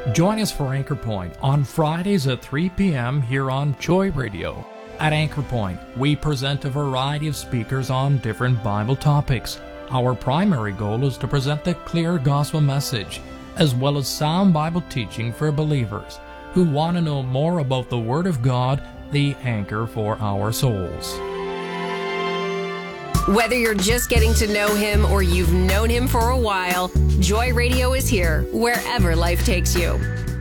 Join us for Anchor Point on Fridays at 3 p.m. here on Joy Radio. At Anchor Point, we present a variety of speakers on different Bible topics. Our primary goal is to present the clear gospel message, as well as sound Bible teaching for believers who want to know more about the Word of God, the anchor for our souls. Whether you're just getting to know Him or you've known Him for a while, Joy Radio is here wherever life takes you.